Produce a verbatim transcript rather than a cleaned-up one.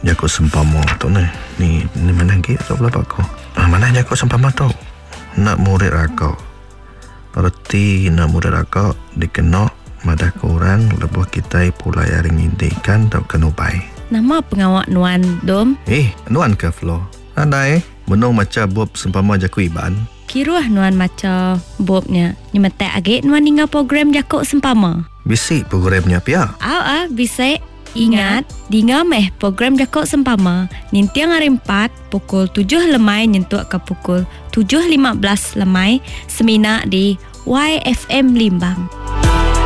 Jako sempama tu ni. Ni, ni mana lagi kat belah aku. Ah, mana jako sempama tu? Nak murid aku. Berarti nak murid aku dikena madah korang lebuh kita pulai aring indikan tau kenubai. Nama pengawak Nuan Dom? Eh, Nuan ke Flo? Andai, menung macam Bob sempama jaku iban. Kiruah Nuan macam Bobnya. Nyemetek agak Nuan tinggal program jakuk sempama. Bisik programnya pia. Ah, ah, bisik. Ingat, dengar meh program jakuk sempama. Nintiang hari empat, pukul tujuh lemai nyentuk ke pukul tujuh lima belas lemai. Semina di Y F M Limbang.